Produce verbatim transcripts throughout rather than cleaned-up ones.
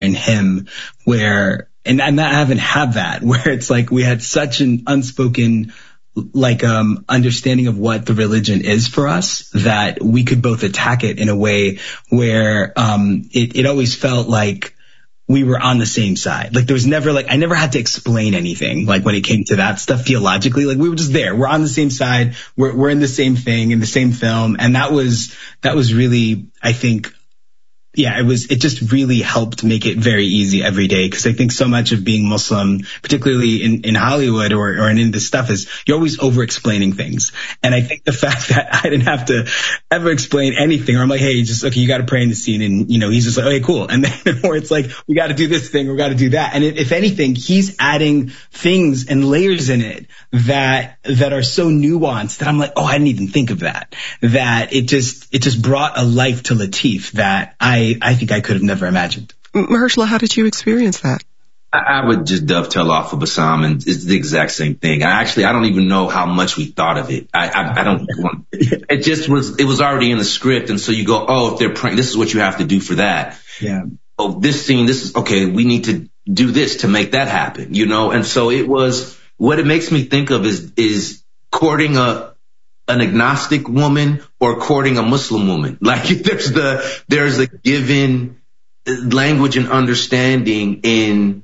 in him where, and, and I haven't had that, where it's like we had such an unspoken like um understanding of what the religion is for us that we could both attack it in a way where um it, it always felt like we were on the same side. Like there was never like, I never had to explain anything. Like when it came to that stuff theologically, like we were just there. We're on the same side. We're, we're in the same thing, in the same film. And that was, that was really, I think, yeah, it was, it just really helped make it very easy every day. Cause I think so much of being Muslim, particularly in, in Hollywood or, or in this stuff is you're always over explaining things. And I think the fact that I didn't have to ever explain anything, or I'm like, hey, just, okay, you got to pray in the scene. And, you know, he's just like, okay, cool. And then, or it's like, we got to do this thing, we got to do that. And it, if anything, he's adding things and layers in it that, that are so nuanced that I'm like, oh, I didn't even think of that, that it just, it just brought a life to Lateef that I, I think I could have never imagined. Mahershala, how did you experience that? I, I would just dovetail off of Bassam, and it's the exact same thing. I actually, I don't even know how much we thought of it. I, I, I don't want, it just was, it was already in the script. And so you go, oh, if they're praying, this is what you have to do for that. Yeah. Oh, this scene, this is, okay, we need to do this to make that happen, you know? And so it was, what it makes me think of is, is courting a, an agnostic woman or courting a Muslim woman. Like there's the, there's a given language and understanding in,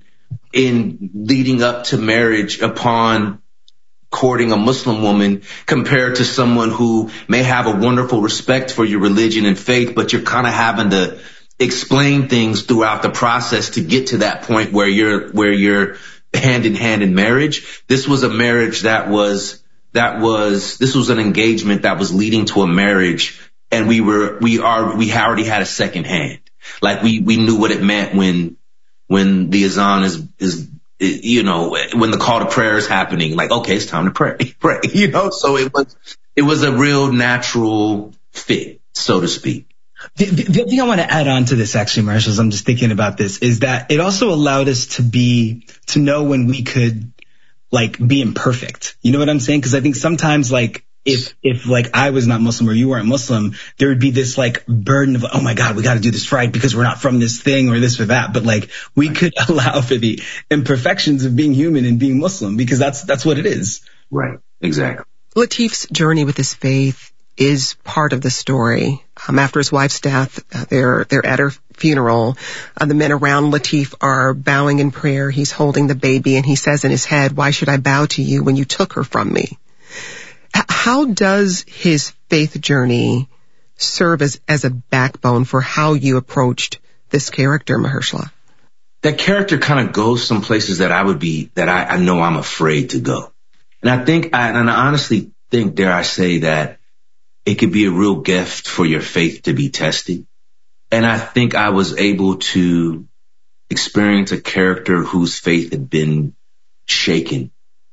in leading up to marriage upon courting a Muslim woman compared to someone who may have a wonderful respect for your religion and faith, but you're kind of having to explain things throughout the process to get to that point where you're, where you're hand in hand in marriage. This was a marriage that was, That was, this was an engagement that was leading to a marriage, and we were, we are, we already had a second hand. Like we, we knew what it meant when, when the azan is, is, you know, when the call to prayer is happening, like, okay, it's time to pray, pray, you know? So it was, it was a real natural fit, so to speak. The, the, the thing I want to add on to this, actually, Marshall, as I'm just thinking about this, is that it also allowed us to be, to know when we could, like, be imperfect. You know what I'm saying? Because I think sometimes, like, if, if, like, I was not Muslim or you weren't Muslim, there would be this, like, burden of, oh my God, we got to do this right because we're not from this thing or this or that. But, like, we could allow for the imperfections of being human and being Muslim because that's, that's what it is. Right. Exactly. Lateef's journey with his faith is part of the story. Um, after his wife's death, uh, they're, they're at her funeral. Uh, the men around Lateef are bowing in prayer. He's holding the baby and he says in his head, why should I bow to you when you took her from me? H- how does his faith journey serve as, as a backbone for how you approached this character, Mahershala? That character kind of goes some places that I would be, that I, I know I'm afraid to go. And I think, I, and I honestly think, dare I say, that it could be a real gift for your faith to be tested. And I think I was able to experience a character whose faith had been shaken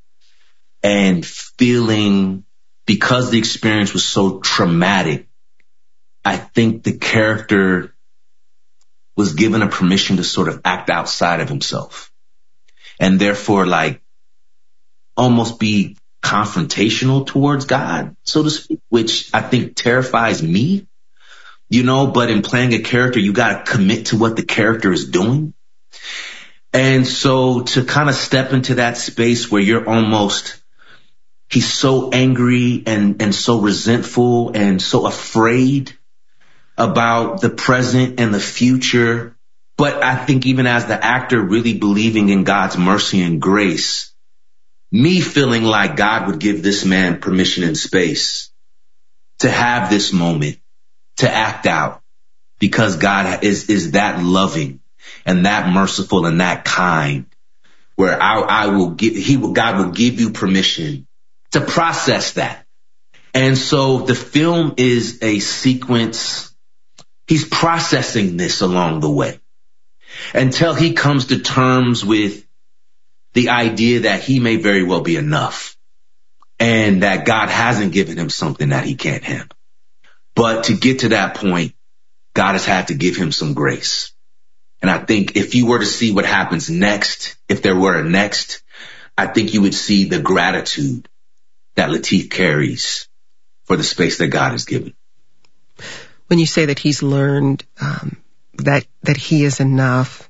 and feeling, because the experience was so traumatic, I think the character was given a permission to sort of act outside of himself and therefore like almost be confrontational towards God, so to speak, which I think terrifies me, you know, but in playing a character, you got to commit to what the character is doing. And so to kind of step into that space where you're almost, he's so angry and, and so resentful and so afraid about the present and the future. But I think even as the actor really believing in God's mercy and grace, me feeling like God would give this man permission and space to have this moment, to act out, because God is, is that loving and that merciful and that kind, where I, I will give, he will, God will give you permission to process that. And so the film is a sequence. He's processing this along the way until he comes to terms with the idea that he may very well be enough and that God hasn't given him something that he can't handle. But to get to that point, God has had to give him some grace. And I think if you were to see what happens next, if there were a next, I think you would see the gratitude that Lateef carries for the space that God has given. When you say that he's learned um, that that he is enough,